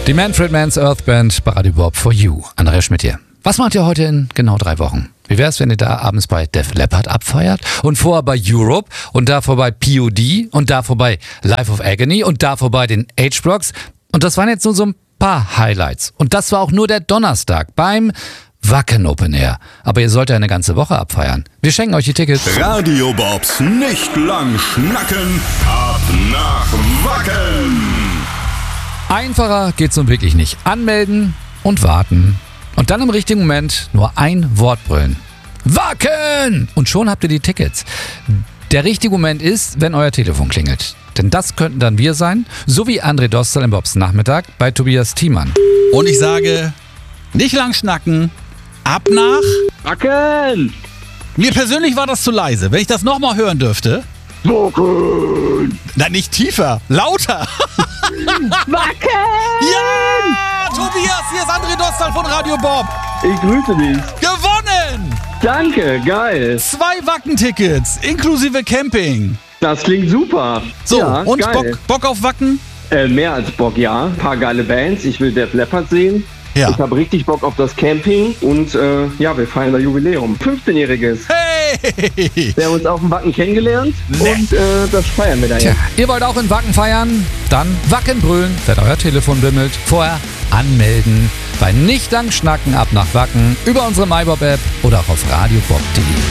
Die Manfred Mann's Earth Band bei Radio Bob for You. Andrea Schmidt hier. Was macht ihr heute in genau 3 Wochen? Wie wär's, wenn ihr da abends bei Def Leppard abfeiert und vorher bei Europe und da vorbei POD und da vorbei Life of Agony und da vorbei den H-Blocks? Und das waren jetzt nur so ein paar Highlights. Und das war auch nur der Donnerstag beim Wacken Open Air. Aber ihr sollt ja eine ganze Woche abfeiern. Wir schenken euch die Tickets. Radio Bobs nicht lang schnacken, ab nach Wacken. Einfacher geht's nun wirklich nicht. Anmelden und warten. Und dann im richtigen Moment nur ein Wort brüllen. Wacken! Und schon habt ihr die Tickets. Der richtige Moment ist, wenn euer Telefon klingelt. Denn das könnten dann wir sein, so wie André Dostal im Bobs Nachmittag bei Tobias Thiemann. Und ich sage, nicht lang schnacken, ab nach Wacken! Mir persönlich war das zu leise. Wenn ich das nochmal hören dürfte. Wacken! Na, nicht tiefer, lauter. Wacken! Ja! Tobias, hier ist André Dostal von Radio Bob. Ich grüße dich. Gewonnen! Danke, geil. 2 Wacken-Tickets, inklusive Camping. Das klingt super. So, ja, und geil. Bock auf Wacken? Mehr als Bock, ja. Ein paar geile Bands. Ich will Def Leppard sehen. Ja. Ich habe richtig Bock auf das Camping. Und wir feiern das Jubiläum. 15-jähriges. Hey! Wir haben uns auf dem Wacken kennengelernt. Und das feiern wir da Tja, jetzt. ihr wollt auch in Wacken feiern? Dann Wacken brüllen, wenn euer Telefon bimmelt. Vorher anmelden. Bei nicht lang schnacken ab nach Wacken über unsere MyBob-App oder auch auf radiobob.de.